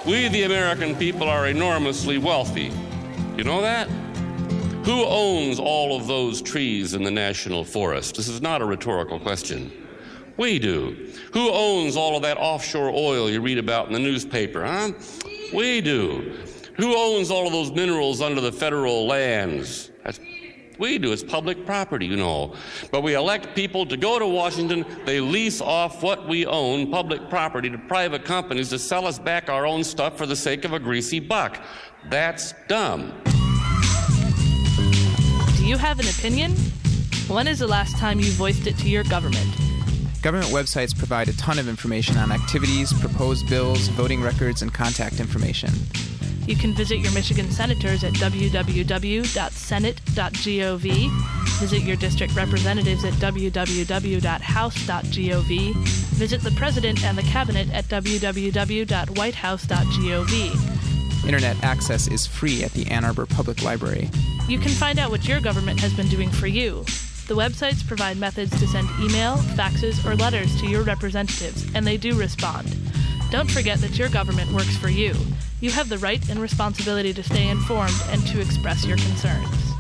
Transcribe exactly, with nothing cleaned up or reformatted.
We, the American people, are enormously wealthy. You know that? Who owns all of those trees in the national forest? This is not a rhetorical question. We do. Who owns all of that offshore oil you read about in the newspaper, huh? We do. Who owns all of those minerals under the federal lands? That's, we do. It's public property, you know. But we elect people to go to Washington. They lease off what we own, public property, to private companies to sell us back our own stuff for the sake of a greasy buck. That's dumb. Do you have an opinion? When is the last time you voiced it to your government? Government websites provide a ton of information on activities, proposed bills, voting records, and contact information. You can visit your Michigan senators at w w w dot senate dot gov, visit your district representatives at w w w dot house dot gov, visit the president and the cabinet at w w w dot white house dot gov. Internet access is free at the Ann Arbor Public Library. You can find out what your government has been doing for you. The websites provide methods to send email, faxes, or letters to your representatives, and they do respond. Don't forget that your government works for you. You have the right and responsibility to stay informed and to express your concerns.